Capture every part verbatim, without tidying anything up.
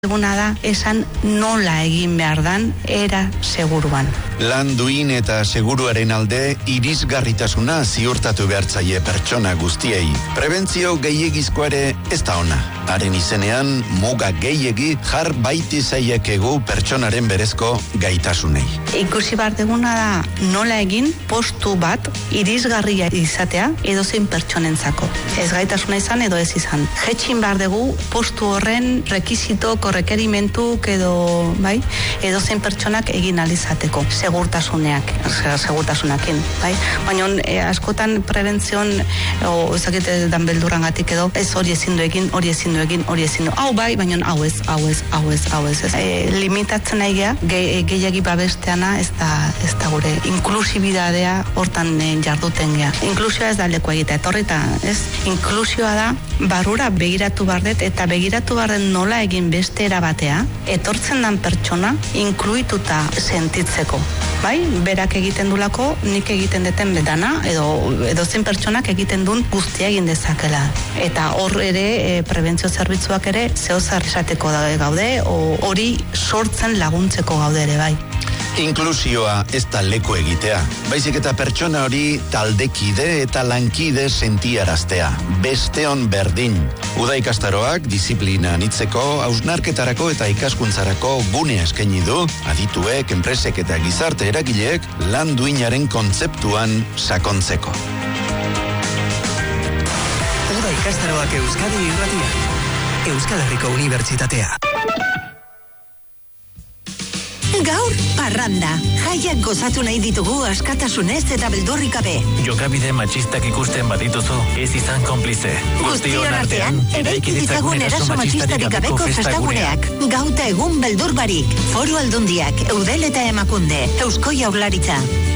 Eguna da, esan nola egin behar dan, era seguruan. Lan duin eta seguruaren alde, irisgarritasuna ziurtatu behartzaie pertsona guztiei. Prebentzio gehiegizko ere ez da ona. Haren izenean, muga gehiegi jar baiti zaiekegu pertsonaren berezko gaitasunei. Ikusi behar deguna da, nola egin postu bat irisgarria izatea edozein pertsonentzako. Ez gaitasuna izan edo ez izan. Jetxin behar dugu postu horren rekisitok rekerimentuk edo, bai, edo zen pertsonak egin alizateko, segurtasuneak, segurtasunakin, bai. Baina e, askotan prebentzion, o ezakite dan beldurrangatik edo, ez hori ezin du egin, hori ezin du egin, hori ezin du, hau bai, baina hau ez, hau ez, hau ez, hau ez, ez. E, limitatzen nahi geha, ge, gehiagi babesteana, ez da, ez da gure, inklusibidadea hortan e, jarduten geha. Inklusioa ez da leku egitea, etorrita, ez? Inklusioa da, barrura begiratu bardet, eta begiratu bardet nola egin beste erabatea, etortzen dan pertsona inkluituta sentitzeko. Bai, berak egiten dulako, nik egiten deten bedana, edo, edo zen pertsonak egiten duen guztia egin dezakela. Eta hor ere, e, prebentzio zerbitzuak ere, zehozar esateko gaude, o hori sortzen laguntzeko gaude ere, bai. Inklusioa ez da leku egitea, baizik eta pertsona hori taldekide eta lankide sentiaraztea, besteon berdin. Uda ikastaroak disiplina anitzeko, hausnarketarako eta ikaskuntzarako gune eskaini du, adituek, enpresek eta gizarte eragileek lan duinaren kontzeptuan sakontzeko. Uda ikastaroak Euskadi irratian, Euskal Herriko Unibertsitatea. Gaur, parranda. Jaiak gozatu nahi ditugu askatasunez eta beldurrik gabe. Jokabide matxistak ikusten badituzu, ez izan konplize. Guztion artean, eraiki ditzagun eraso matxistarik gabeko festaguneak. Gauta egun beldur barik. Foru Aldundiak, Eudel eta Emakunde, Eusko Jaurlaritza.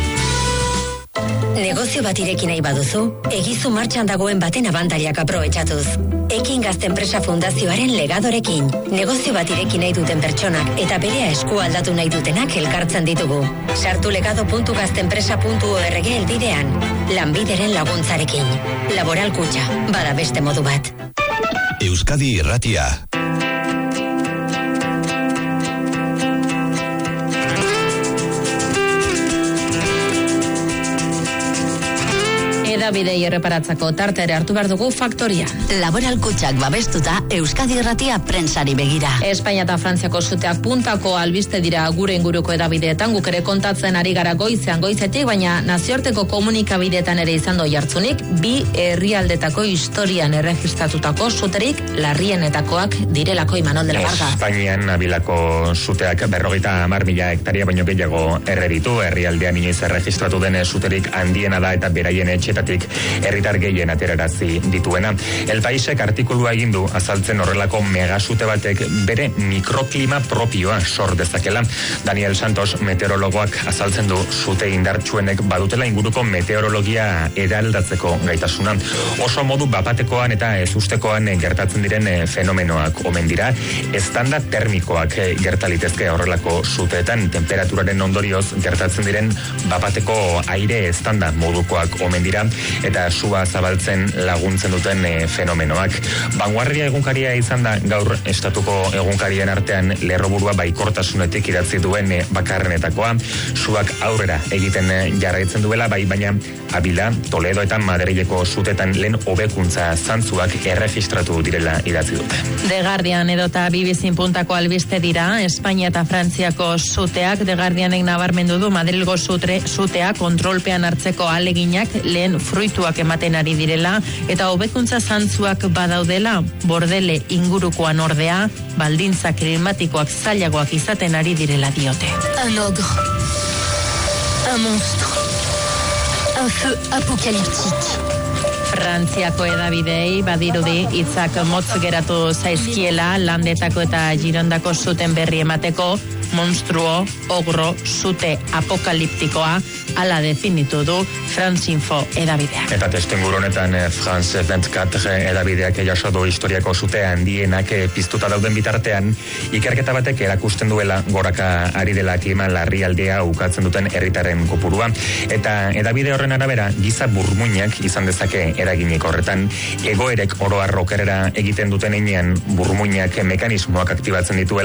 Negozio bat ireki nahi baduzu, egizu martxan dagoen baten abantariak aprobetxatuz. Ekin Gazte Enpresa Fundazioaren legadorekin. Negozio bat ireki nahi duten pertsonak eta berea esku aldatu nahi dutenak elkartzen ditugu. Sartu legado puntu gaztenpresa puntu org elbidean. Lanbideren laguntzarekin. Laboral Kutxa, bada beste modu bat. Euskadi irratia. Bidei erreparatzako tartere hartu behar dugu faktorian. Laboral Kutxak babestuta Euskadi irratia prentsari begira. Espainia eta Frantziako suteak puntako albiste dira gure inguruko edabideetan, guk ere kontatzen ari gara goizean goizetik, baina nazioarteko komunikabideetan ere izan doi hartzunik, bi herrialdetako historian erregistatutako suterik larrienetakoak direlako. Imanol de la Varga. Espainian abilako suteak berrogeita hamar mila hektaria baino gehiago erre ditu, herrialdean inoiz erregistratu den suterik handiena da eta beraien etxetatik herritar gehien aterarazi dituena. El Paisek artikulua egin du azaltzen horrelako megasute batek bere mikroklima propioa sor dezakela. Daniel Santos meteorologoak azaltzen du sute indartsuenek badutela inguruko meteorologia eraldatzeko gaitasuna. Oso modu bapatekoan eta ezustekoan gertatzen diren fenomenoak omen dira, estanda termikoak gertalitezke horrelako suteetan, temperaturaren ondorioz gertatzen diren bapateko aire estanda modukoak omen dira, eta sua zabaltzen laguntzen duten e, fenomenoak. Vanguardia egunkaria izan da gaur estatuko egunkarien artean lerroburua baikortasunetik idatzi duen e, bakarrenetakoa. Suak aurrera egiten e, jarraitzen duela, bai baina Abila, Toledo eta Madrileko sutetan lehen hobekuntza zantzuak erregistratu direla idatzi dute. The Guardian edota B B C puntako albiste dira, Espainia eta Frantziako suteak. The Guardianek nabarmendu du Madrilgo sutre, sutea kontrolpean hartzeko aleginak lehen fruituak ematen ari direla eta hobekuntza zantzuak badaudela. Bordele ingurukoan ordea, baldintza klimatikoak zailagoak izaten ari direla diote. Un ogre. Un monstro. Un feu apocalyptique. Frantziako edabidei badirudi hitzak motz geratu zaizkiela landetako eta Girondako zuten berri emateko. Monstruo, ogro, sute apokaliptikoa, ala definitu du France Info edabideak. Eta testuinguru honetan France veinticuatro edabideak jaso du historiako sute handienak piztuta dauden bitartean, ikerketa batek erakusten duela goraka ari dela klima larrialdea ukatzen duten herritarren kopurua. Eta edabide horren arabera, giza burmuinak izan dezake eraginik horretan. Egoerek oro har okerrera egiten duten heinean burmuinak mekanismoak aktibatzen dituela